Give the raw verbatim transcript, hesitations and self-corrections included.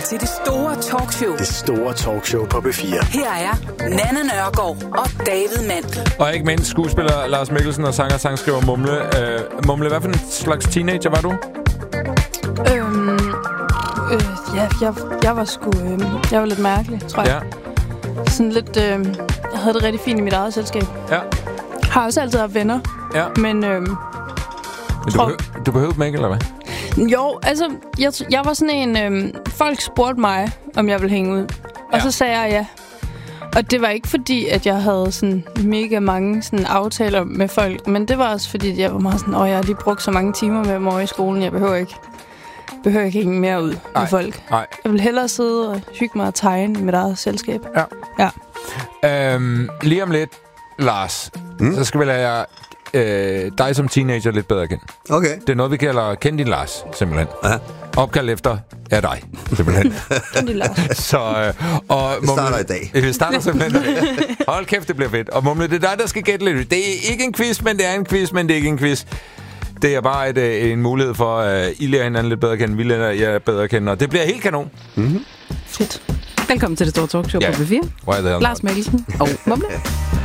til det store talkshow. Det store talkshow på B fire. Her er Nanna Nørgaard og David Mandel. Og ikke mindst skuespiller Lars Mikkelsen og sanger og sangskriver Mumle. Øh, Mumle, hvad for en slags teenager var du? Øhm, øh, ja, jeg, jeg var sgu... Øh, jeg var lidt mærkelig, tror jeg. Ja. Sådan lidt... Øh, jeg havde det rigtig fint i mit eget selskab. Ja. Har også altid haft venner. Ja. Men... Øh, Men du, behøv, du behøvede dem ikke, eller hvad? Jo, altså... Jeg, jeg var sådan en... Øh, folk spurgte mig, om jeg ville hænge ud. Og Ja. så sagde jeg ja. Og det var ikke fordi, at jeg havde sådan mega mange sådan aftaler med folk. Men det var også fordi, at jeg var meget sådan... Åh, jeg har lige brugt så mange timer med dem over i skolen. Jeg behøver ikke... behøver ikke hænge mere ud Nej. med folk. Nej. Jeg vil hellere sidde og hygge mig og tegne i mit eget selskab. Ja. Ja. Øhm, lige om lidt, Lars, mm. så skal vi lade jeg, øh, dig som teenager lidt bedre kende. Okay. Det er noget, vi kalder Kend din Lars, simpelthen. Aha. Opkald efter er dig, simpelthen. Kend din Lars. Så, øh, og Vi starter i dag. Vi starter simpelthen i dag. Hold kæft, det bliver fedt. Og Mumle, det er dig, der skal gætte lidt. Det er ikke en quiz, men det er en quiz, men det er ikke en quiz. Det er bare et, øh, en mulighed for, at uh, I lærer hinanden lidt bedre at kende, vi lærer jer bedre at kende, og det bliver helt kanon. Mm-hmm. Fedt. Velkommen til det store talkshow Ja. på B fire. Hvor er det? Lars Mikkelsen og Mumle.